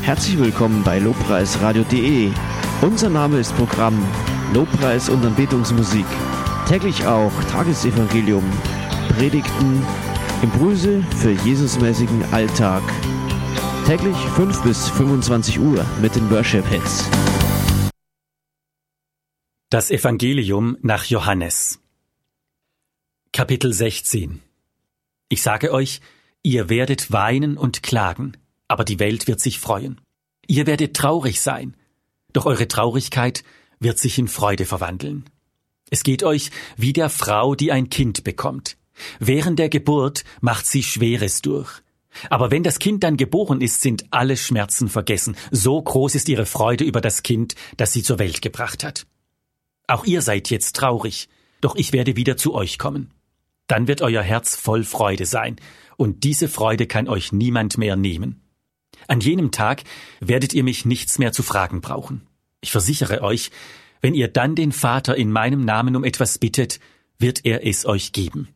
Herzlich willkommen bei lobpreisradio.de. Unser Name ist Programm Lobpreis und Anbetungsmusik. Täglich auch Tagesevangelium, Predigten, Impulse für Jesusmäßigen Alltag. Täglich 5 bis 25 Uhr mit den Worship-Hits. Das Evangelium nach Johannes. Kapitel 16. Ich sage euch, ihr werdet weinen und klagen, aber die Welt wird sich freuen. Ihr werdet traurig sein, doch eure Traurigkeit wird sich in Freude verwandeln. Es geht euch wie der Frau, die ein Kind bekommt. Während der Geburt macht sie Schweres durch. Aber wenn das Kind dann geboren ist, sind alle Schmerzen vergessen. So groß ist ihre Freude über das Kind, das sie zur Welt gebracht hat. Auch ihr seid jetzt traurig, doch ich werde wieder zu euch kommen. Dann wird euer Herz voll Freude sein, und diese Freude kann euch niemand mehr nehmen. An jenem Tag werdet ihr mich nichts mehr zu fragen brauchen. Ich versichere euch, wenn ihr dann den Vater in meinem Namen um etwas bittet, wird er es euch geben.